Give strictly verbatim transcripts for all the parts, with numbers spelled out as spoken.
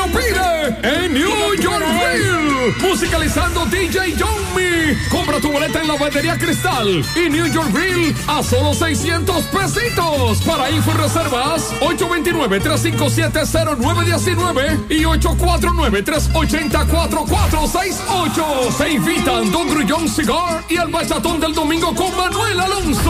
pide en New York Grill. Musicalizando D J Yomi. Compra tu boleta en la Boletería Cristal y New York Grill a solo seiscientos pesitos. Para info y reservas, ocho dos nueve, tres cinco siete, cero nueve uno nueve y ocho cuatro nueve, tres ocho cero, cuatro cuatro seis ocho. Se invitan Don Grullón Cigar y el bachatón del domingo con Manuel Alonso.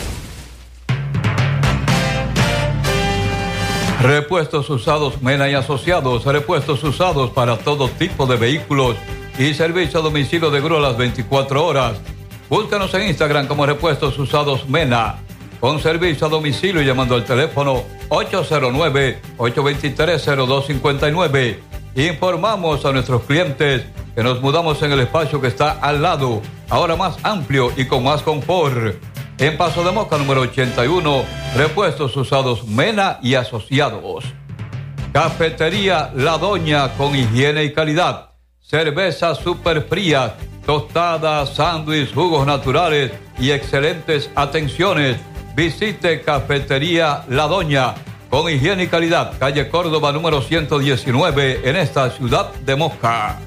Repuestos usados Mena y Asociados, repuestos usados para todo tipo de vehículos y servicio a domicilio de grúa las veinticuatro horas. Búscanos en Instagram como Repuestos Usados Mena, con servicio a domicilio llamando al teléfono ocho cero nueve, ocho dos tres, cero dos cinco nueve. Informamos a nuestros clientes que nos mudamos en el espacio que está al lado, ahora más amplio y con más confort. En Paso de Moca, número ochenta y uno, Repuestos Usados Mena y Asociados. Cafetería La Doña, con higiene y calidad. Cervezas super frías, tostadas, sándwiches, jugos naturales y excelentes atenciones. Visite Cafetería La Doña, con higiene y calidad. Calle Córdoba, número ciento diecinueve, en esta ciudad de Moca.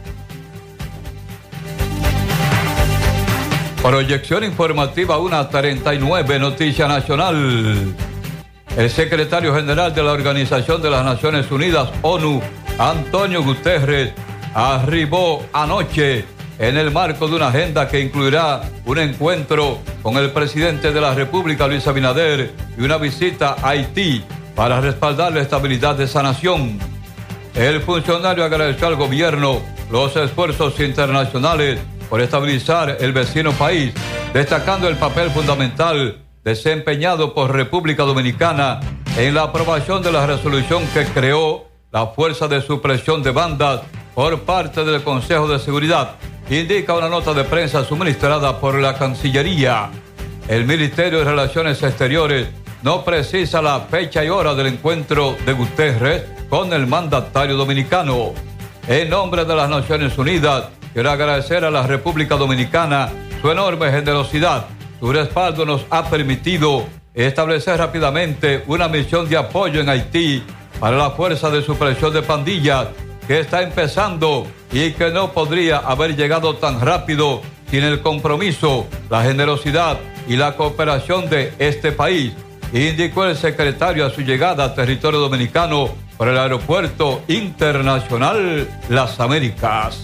Proyección informativa una treinta y nueve, Noticia Nacional. El secretario general de la Organización de las Naciones Unidas, ONU, Antonio Guterres, arribó anoche en el marco de una agenda que incluirá un encuentro con el presidente de la República, Luis Abinader, y una visita a Haití para respaldar la estabilidad de esa nación. El funcionario agradeció al gobierno los esfuerzos internacionales por estabilizar el vecino país, destacando el papel fundamental desempeñado por República Dominicana en la aprobación de la resolución que creó la Fuerza de Supresión de Bandas por parte del Consejo de Seguridad, indica una nota de prensa suministrada por la Cancillería. El Ministerio de Relaciones Exteriores no precisa la fecha y hora del encuentro de Guterres con el mandatario dominicano. En nombre de las Naciones Unidas, quiero agradecer a la República Dominicana su enorme generosidad. Su respaldo nos ha permitido establecer rápidamente una misión de apoyo en Haití para la Fuerza de Supresión de Pandillas, que está empezando y que no podría haber llegado tan rápido sin el compromiso, la generosidad y la cooperación de este país, indicó el secretario a su llegada a territorio dominicano por el Aeropuerto Internacional Las Américas.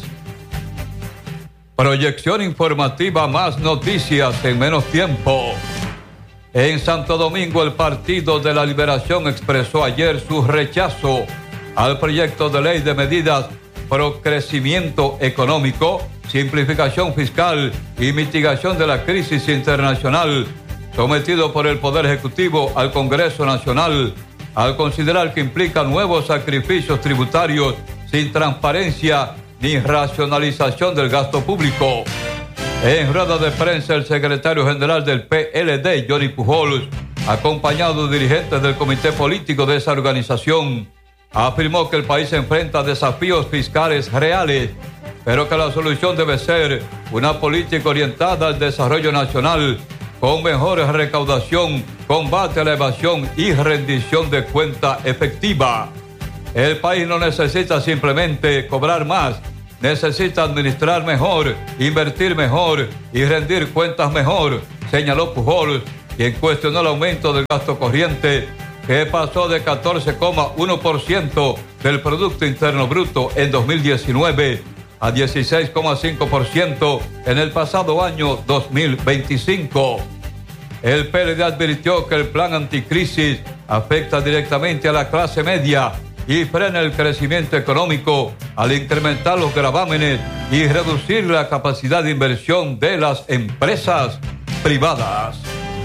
Proyección informativa, más noticias en menos tiempo. En Santo Domingo, el Partido de la Liberación expresó ayer su rechazo al proyecto de ley de medidas pro crecimiento económico, simplificación fiscal y mitigación de la crisis internacional, sometido por el Poder Ejecutivo al Congreso Nacional, al considerar que implica nuevos sacrificios tributarios sin transparencia ni racionalización del gasto público. En rueda de prensa, el secretario general del P L D, Johnny Pujols, acompañado de dirigentes del comité político de esa organización, afirmó que el país enfrenta desafíos fiscales reales, pero que la solución debe ser una política orientada al desarrollo nacional, con mejor recaudación, combate a la evasión y rendición de cuenta efectiva. El país no necesita simplemente cobrar más, necesita administrar mejor, invertir mejor y rendir cuentas mejor, señaló Pujols, quien cuestionó el aumento del gasto corriente, que pasó de catorce coma uno por ciento del Producto Interno Bruto en dos mil diecinueve a dieciséis coma cinco por ciento en el pasado año dos mil veinticinco. El P L D advirtió que el plan anticrisis afecta directamente a la clase media y frena el crecimiento económico al incrementar los gravámenes y reducir la capacidad de inversión de las empresas privadas.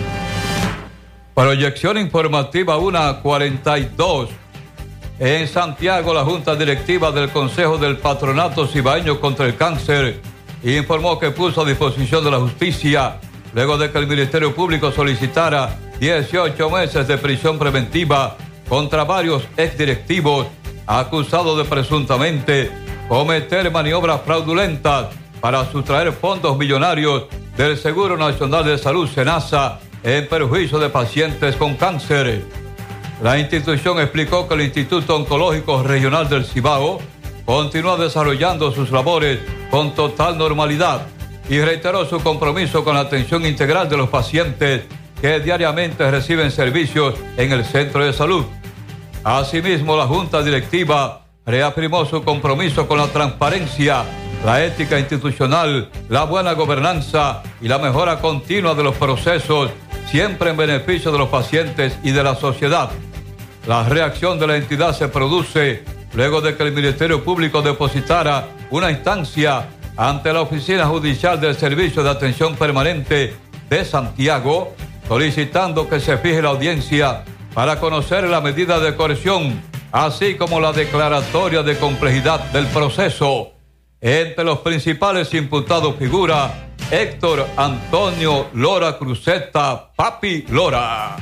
Proyección informativa una cuarenta y dos. En Santiago, la Junta Directiva del Consejo del Patronato Cibaeño contra el Cáncer informó que puso a disposición de la justicia, luego de que el Ministerio Público solicitara dieciocho meses de prisión preventiva contra varios exdirectivos acusados de presuntamente cometer maniobras fraudulentas para sustraer fondos millonarios del Seguro Nacional de Salud, SENASA, en perjuicio de pacientes con cáncer. La institución explicó que el Instituto Oncológico Regional del Cibao continúa desarrollando sus labores con total normalidad y reiteró su compromiso con la atención integral de los pacientes que diariamente reciben servicios en el centro de salud. Asimismo, la Junta Directiva reafirmó su compromiso con la transparencia, la ética institucional, la buena gobernanza y la mejora continua de los procesos, siempre en beneficio de los pacientes y de la sociedad. La reacción de la entidad se produce luego de que el Ministerio Público depositara una instancia ante la Oficina Judicial del Servicio de Atención Permanente de Santiago, solicitando que se fije la audiencia para conocer la medida de coerción, así como la declaratoria de complejidad del proceso. Entre los principales imputados figura Héctor Antonio Lora Cruzeta, Papi Lora.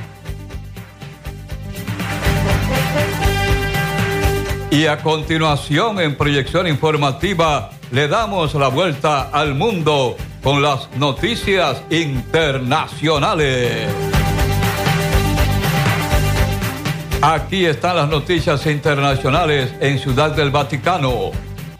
Y a continuación, en proyección informativa, le damos la vuelta al mundo con las noticias internacionales. Aquí están las noticias internacionales en Ciudad del Vaticano.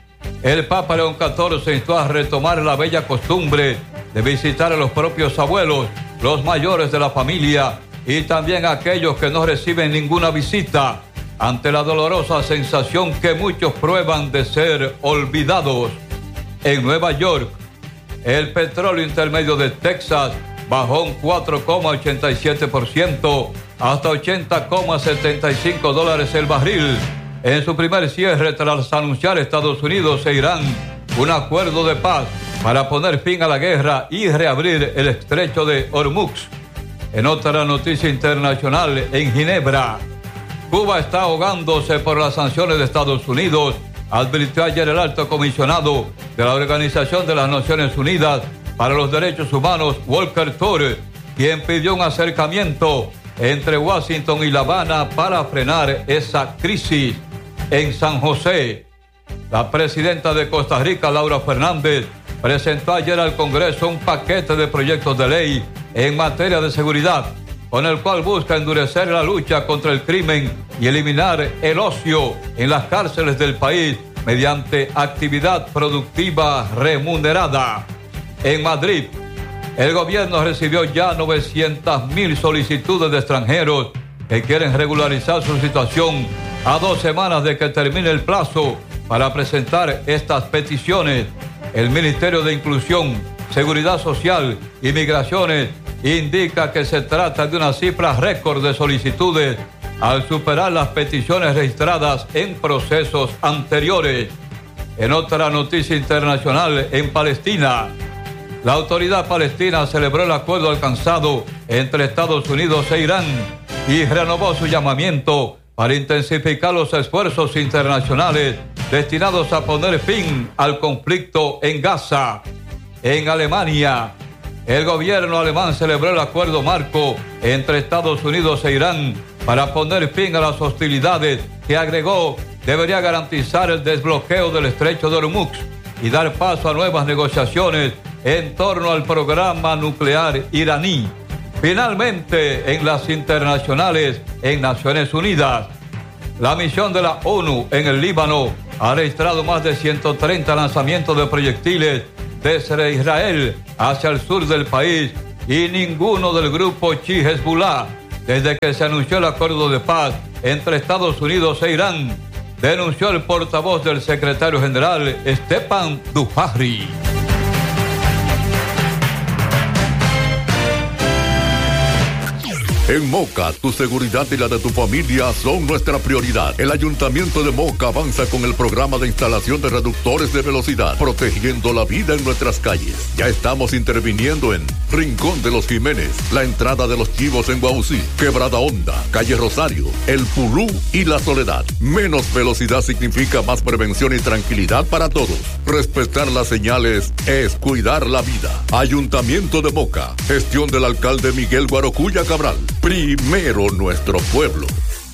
El Papa León catorce instó a retomar la bella costumbre de visitar a los propios abuelos, los mayores de la familia y también a aquellos que no reciben ninguna visita, ante la dolorosa sensación que muchos prueban de ser olvidados. En Nueva York, el petróleo intermedio de Texas bajó un cuatro coma ochenta y siete por ciento hasta ochenta coma setenta y cinco dólares el barril, en su primer cierre tras anunciar Estados Unidos e Irán un acuerdo de paz para poner fin a la guerra y reabrir el estrecho de Hormuz. En otra noticia internacional, en Ginebra, Cuba está ahogándose por las sanciones de Estados Unidos, advirtió ayer el alto comisionado de la Organización de las Naciones Unidas para los Derechos Humanos, Volker Turk, quien pidió un acercamiento entre Washington y La Habana para frenar esa crisis. En San José, la presidenta de Costa Rica, Laura Fernández, presentó ayer al Congreso un paquete de proyectos de ley en materia de seguridad, con el cual busca endurecer la lucha contra el crimen y eliminar el ocio en las cárceles del país mediante actividad productiva remunerada. En Madrid, el gobierno recibió ya novecientas mil solicitudes de extranjeros que quieren regularizar su situación a dos semanas de que termine el plazo para presentar estas peticiones. El Ministerio de Inclusión, Seguridad Social y Migraciones indica que se trata de una cifra récord de solicitudes al superar las peticiones registradas en procesos anteriores. En otra noticia internacional, en Palestina, la autoridad palestina celebró el acuerdo alcanzado entre Estados Unidos e Irán y renovó su llamamiento para intensificar los esfuerzos internacionales destinados a poner fin al conflicto en Gaza. En Alemania, el gobierno alemán celebró el acuerdo marco entre Estados Unidos e Irán para poner fin a las hostilidades que, agregó, debería garantizar el desbloqueo del estrecho de Hormuz y dar paso a nuevas negociaciones en torno al programa nuclear iraní. Finalmente, en las internacionales, en Naciones Unidas, la misión de la ONU en el Líbano ha registrado más de ciento treinta lanzamientos de proyectiles desde Israel hacia el sur del país y ninguno del grupo Chi Hezbollah desde que se anunció el acuerdo de paz entre Estados Unidos e Irán, denunció el portavoz del secretario general Stepan Dujarric. En Moca, tu seguridad y la de tu familia son nuestra prioridad. El Ayuntamiento de Moca avanza con el programa de instalación de reductores de velocidad, protegiendo la vida en nuestras calles. Ya estamos interviniendo en Rincón de los Jiménez, la entrada de los Chivos en Guaucí, Quebrada Honda, Calle Rosario, El Pulú y La Soledad. Menos velocidad significa más prevención y tranquilidad para todos. Respetar las señales es cuidar la vida. Ayuntamiento de Moca, gestión del alcalde Miguel Guarocuya Cabral. Primero nuestro pueblo.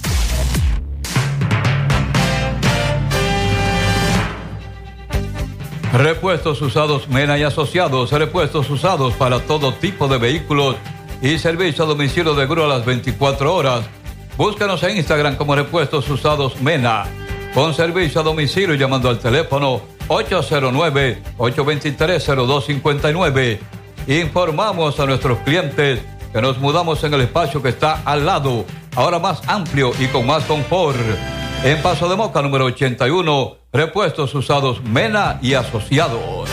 Repuestos usados Mena y Asociados, repuestos usados para todo tipo de vehículos y servicio a domicilio de grúa a las veinticuatro horas. Búscanos en Instagram como Repuestos Usados Mena, con servicio a domicilio llamando al teléfono ocho cero nueve, ocho dos tres, cero dos cinco nueve. Informamos a nuestros clientes que nos mudamos en el espacio que está al lado, ahora más amplio y con más confort. En Paso de Moca, número ochenta y uno, Repuestos Usados Mena y Asociados.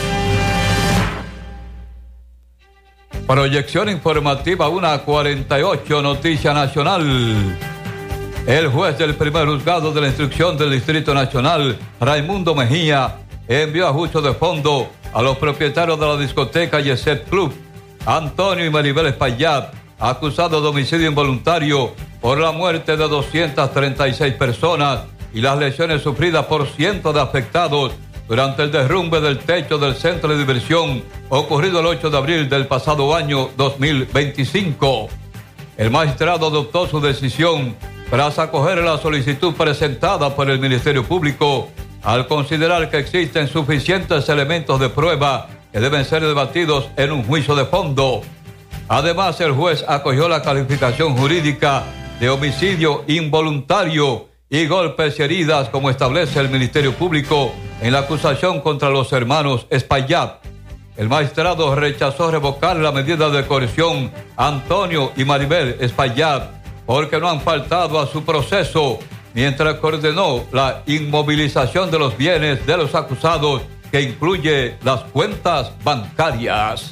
Proyección informativa una cuarenta y ocho, Noticia Nacional. El juez del primer juzgado de la instrucción del Distrito Nacional, Raimundo Mejía, envió ajuste de fondo a los propietarios de la discoteca Yeset Club, Antonio y Maribel Espaillat, acusados de homicidio involuntario por la muerte de doscientas treinta y seis personas y las lesiones sufridas por cientos de afectados durante el derrumbe del techo del centro de diversión ocurrido el ocho de abril del pasado año dos mil veinticinco. El magistrado adoptó su decisión tras acoger la solicitud presentada por el Ministerio Público al considerar que existen suficientes elementos de prueba que deben ser debatidos en un juicio de fondo. Además, el juez acogió la calificación jurídica de homicidio involuntario y golpes y heridas como establece el Ministerio Público en la acusación contra los hermanos Espaillat. El magistrado rechazó revocar la medida de coerción a Antonio y Maribel Espaillat porque no han faltado a su proceso, mientras que ordenó la inmovilización de los bienes de los acusados, que incluye las cuentas bancarias.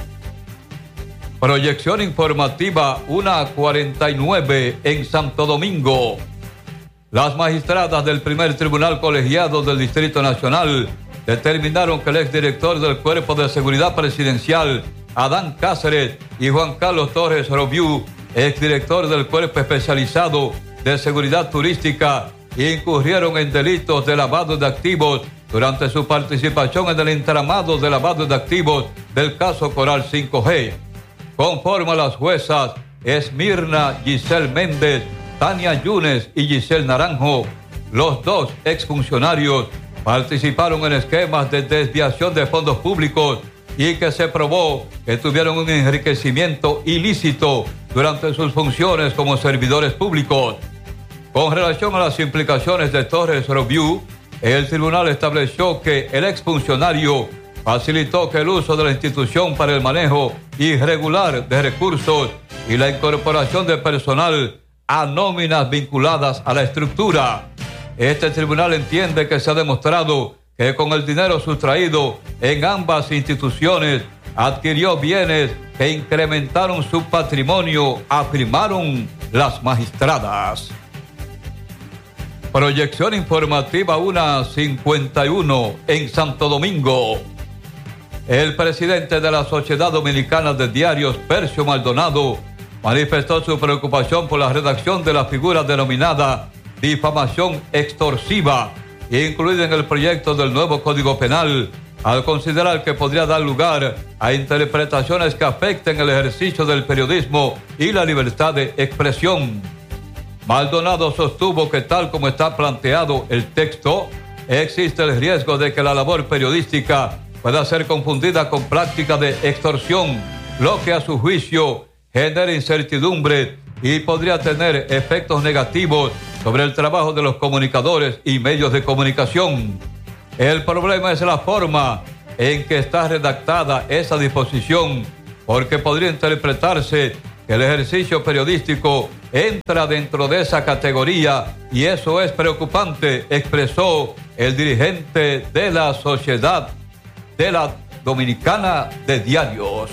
Proyección informativa una cuarenta y nueve en Santo Domingo. Las magistradas del primer tribunal colegiado del Distrito Nacional determinaron que el exdirector del Cuerpo de Seguridad Presidencial, Adán Cáceres, y Juan Carlos Torres Robiú, exdirector del Cuerpo Especializado de Seguridad Turística, incurrieron en delitos de lavado de activos durante su participación en el entramado de lavado de activos del caso Coral cinco G. Conforme a las juezas Esmirna Giselle Méndez, Tania Yunes y Giselle Naranjo, los dos exfuncionarios participaron en esquemas de desviación de fondos públicos y que se probó que tuvieron un enriquecimiento ilícito durante sus funciones como servidores públicos. Con relación a las implicaciones de Torres Robiú, el tribunal estableció que el exfuncionario facilitó que el uso de la institución para el manejo irregular de recursos y la incorporación de personal a nóminas vinculadas a la estructura. Este tribunal entiende que se ha demostrado que con el dinero sustraído en ambas instituciones adquirió bienes que incrementaron su patrimonio, afirmaron las magistradas. Proyección informativa una cincuenta y uno en Santo Domingo. El presidente de la Sociedad Dominicana de Diarios, Percio Maldonado, manifestó su preocupación por la redacción de la figura denominada difamación extorsiva, incluida en el proyecto del nuevo Código Penal, al considerar que podría dar lugar a interpretaciones que afecten el ejercicio del periodismo y la libertad de expresión. Maldonado sostuvo que tal como está planteado el texto, existe el riesgo de que la labor periodística pueda ser confundida con práctica de extorsión, lo que a su juicio genera incertidumbre y podría tener efectos negativos sobre el trabajo de los comunicadores y medios de comunicación. El problema es la forma en que está redactada esa disposición, porque podría interpretarse que el ejercicio periodístico entra dentro de esa categoría y eso es preocupante, expresó el dirigente de la Sociedad de la Dominicana de Diarios.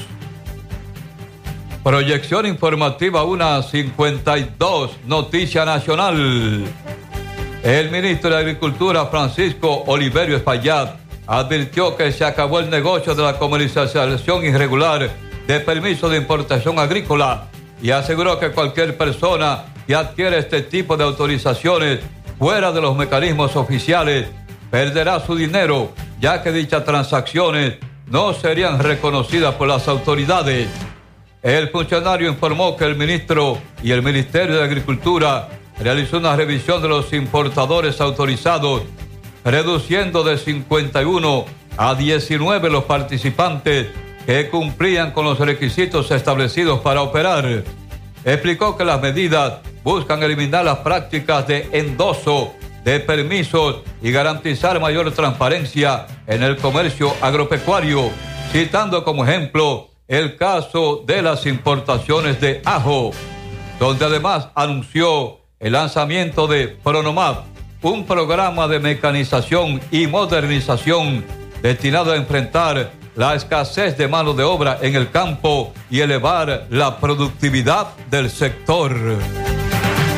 Proyección informativa una cincuenta y dos, Noticia Nacional. El ministro de Agricultura, Francisco Oliverio Espaillat, advirtió que se acabó el negocio de la comercialización irregular de permisos de importación agrícola y aseguró que cualquier persona que adquiere este tipo de autorizaciones fuera de los mecanismos oficiales perderá su dinero, ya que dichas transacciones no serían reconocidas por las autoridades. El funcionario informó que el ministro y el Ministerio de Agricultura realizó una revisión de los importadores autorizados, reduciendo de cincuenta y uno a diecinueve los participantes que cumplían con los requisitos establecidos para operar. Explicó que las medidas buscan eliminar las prácticas de endoso de permisos y garantizar mayor transparencia en el comercio agropecuario, citando como ejemplo el caso de las importaciones de ajo, donde además anunció el lanzamiento de Pronomap, un programa de mecanización y modernización destinado a enfrentar la escasez de mano de obra en el campo y elevar la productividad del sector.